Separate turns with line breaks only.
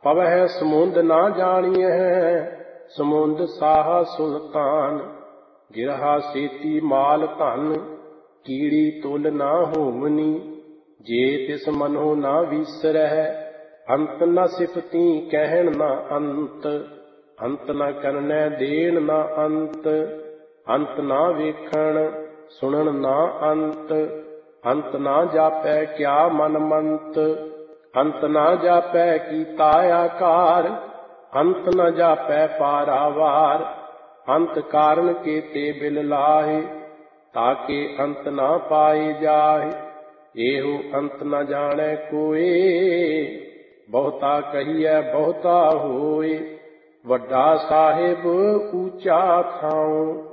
ਪਵਹਿ ਸਮੁੰਦ ਨਾ ਜਾਣੀਐ, ਸਮੁੰਦ ਸਾਹਾ ਸੁਲਤਾਨ। ਗਿਰਹਾ ਸੇਤੀ ਮਾਲ ਧਨ, ਕੀੜੀ ਤੁਲ ਨਾ ਹੋਵਨੀ। ਜੇ ਤਿਸ ਮਨੋ ਨਾ ਵੀਸਰਹਿ, ਅੰਤ ਨ ਸਿਫਤੀ ਕਹਿਣ ਨਾ ਅੰਤ। ਅੰਤ ਨ ਕਰਨੈ ਦੇਣ ਨਾ ਅੰਤ, ਅੰਤ ਨਾ ਵੇਖਣ ਸੁਣਨ ਨਾ ਅੰਤ। ਅੰਤ ਨਾ ਜਾਪੈ ਕਿਆ ਮਨ ਮੰਤ, ਅੰਤ ਨਾ ਜਾਪੈ ਕੀਤਾ ਆਕਾਰ। ਅੰਤ ਨ ਜਾਪੈ ਪਾਰਾਵਾਰ, ਅੰਤ ਕਾਰਨ ਕੇਤੇ ਬਿਲ ਲਾਹੇ। ਤਾਕੇ ਅੰਤ ਨਾ ਪਾਏ ਜਾਹੇ, ਇਹੋ ਅੰਤ ਨ ਜਾਣੈ ਕੋਇ। ਬਹੁਤਾ ਕਹੀਐ ਬਹੁਤਾ ਹੋਇ, ਵੱਡਾ ਸਾਹਿਬ ਊਚਾ ਥਾਉ।